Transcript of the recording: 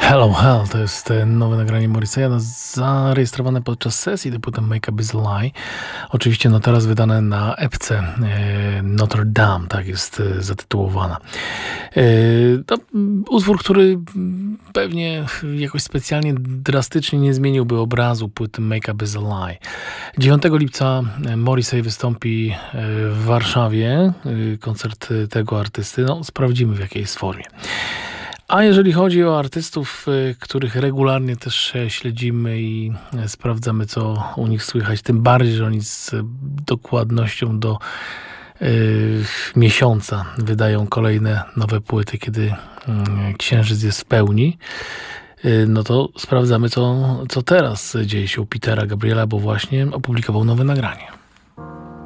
Hello Hell to jest nowe nagranie Morrissey'a, zarejestrowane podczas sesji typu Make Up Is a Lie. Oczywiście teraz wydane na epce Notre Dame, tak jest zatytułowana. To utwór, który pewnie jakoś specjalnie drastycznie nie zmieniłby obrazu płyty Make Up Is a Lie. 9 lipca Morrissey wystąpi w Warszawie, koncert tego artysty. Sprawdzimy, w jakiej jest formie. A jeżeli chodzi o artystów, których regularnie też śledzimy i sprawdzamy, co u nich słychać, tym bardziej, że oni z dokładnością do miesiąca wydają kolejne nowe płyty, kiedy księżyc jest w pełni, to sprawdzamy, co teraz dzieje się u Petera Gabriela, bo właśnie opublikował nowe nagranie.